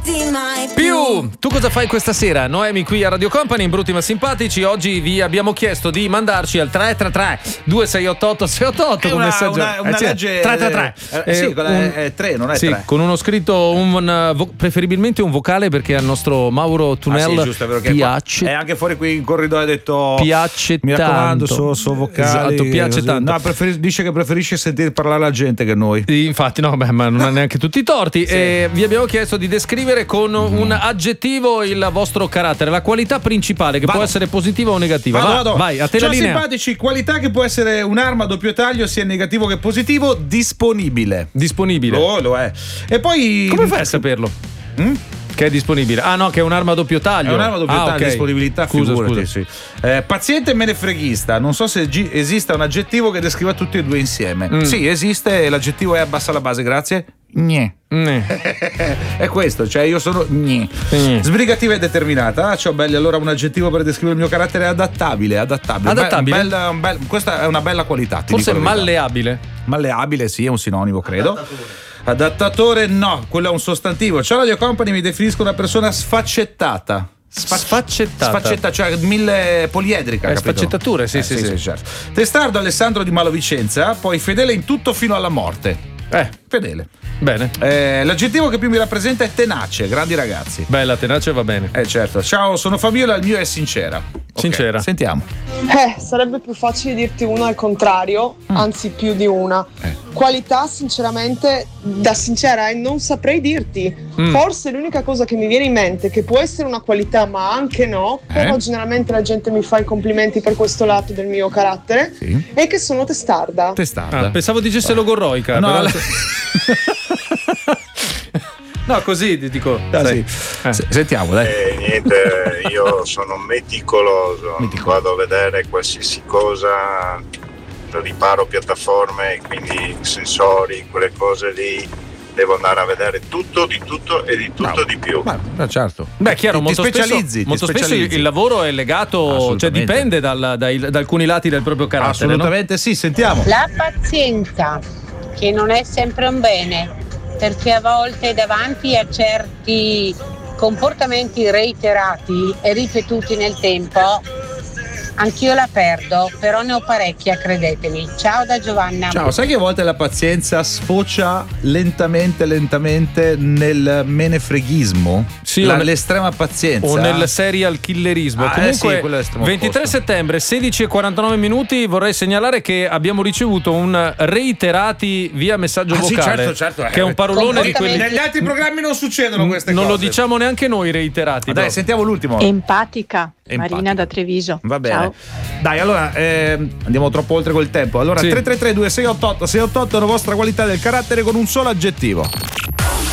Più, tu cosa fai questa sera? Noemi qui a Radio Company in Brutti ma Simpatici. Oggi vi abbiamo chiesto di mandarci al 333 2688 688 con messaggio. Una legge 333. Sì, è 3, non è 3. Sì, con uno scritto preferibilmente un vocale, perché al nostro Mauro Tunel giusto, è vero che piace. è anche fuori qui in corridoio, ha detto piace mi raccomando, tanto. so vocali. Esatto, piace tanto. No, dice che preferisce sentire parlare la gente che noi. Infatti, no, ma non ha neanche tutti i torti. Sì. Vi abbiamo chiesto di descrivere con un aggettivo il vostro carattere, la qualità principale, che può essere positiva o negativa. Vado. Vai, a te Ciao la linea. Simpatici, qualità che può essere un'arma a doppio taglio, sia negativo che positivo, disponibile. Lo è. E poi come fai a saperlo? Che è disponibile? Ah no, che è un'arma a doppio taglio. È un'arma a doppio taglio, okay. Disponibilità, scusa. sì. Paziente e menefreghista. Non so se esista un aggettivo che descriva tutti e due insieme. Sì, esiste, l'aggettivo è abbassa la base, grazie. Gne. È questo, cioè io sono gne. Sbrigativa e determinata. Ciao belli, allora un aggettivo per descrivere il mio carattere è adattabile. Questa è una bella qualità. Forse malleabile. Malleabile, sì, è un sinonimo, credo. Adattatore no, quello è un sostantivo. Ciao Radio Company, mi definisco una persona sfaccettata. Sfaccetta, cioè poliedrica. Sfaccettature, sì. Certo. Testardo Alessandro di Malovicenza, poi fedele in tutto fino alla morte. Fedele. Bene. L'aggettivo che più mi rappresenta è tenace, grandi ragazzi. Bella, tenace va bene. Certo. Ciao, sono Fabiola, il mio è sincera. Sincera. Sentiamo. Sarebbe più facile dirti una al contrario, anzi più di una. Qualità, sinceramente, da sincera, non saprei dirti. Forse l'unica cosa che mi viene in mente, che può essere una qualità ma anche no, però generalmente la gente mi fa i complimenti per questo lato del mio carattere, è che sono testarda. Pensavo dicesse logorroica. No, però... No, così ti dico. Sentiamo, dai. Niente, io sono meticoloso. Vado a vedere qualsiasi cosa, riparo piattaforme, quindi sensori, quelle cose lì. Devo andare a vedere tutto, di tutto e di tutto di più. Certo. Beh, chiaro, molto spesso il lavoro è legato, cioè dipende da alcuni lati del proprio carattere. Assolutamente, no? Sì, sentiamo. La pazienza, che non è sempre un bene, perché a volte davanti a certi comportamenti reiterati e ripetuti nel tempo anch'io la perdo, però ne ho parecchia, credetemi. Ciao da Giovanna. Ciao, sai che a volte la pazienza sfocia lentamente nel menefreghismo? Sì, l'estrema pazienza. O nel serial killerismo. Comunque, 23 settembre, 16:49 minuti, vorrei segnalare che abbiamo ricevuto un reiterati via messaggio vocale. Sì, certo. Che è un parolone di quelli. Negli altri programmi non succedono queste cose. Non lo diciamo neanche noi reiterati. Dai, sentiamo l'ultimo. Empatica. Marina da Treviso. Va bene. Ciao. Dai, allora andiamo troppo oltre col tempo. Allora 333 2688 688 è la vostra qualità del carattere con un solo aggettivo.